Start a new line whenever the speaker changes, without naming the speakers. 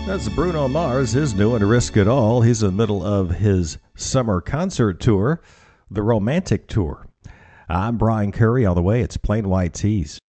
That's Bruno Mars, his new one, Risk It All. He's in the middle of his summer concert tour, the Romantic Tour. I'm Brian Curry. On the way, it's Plain White Tees.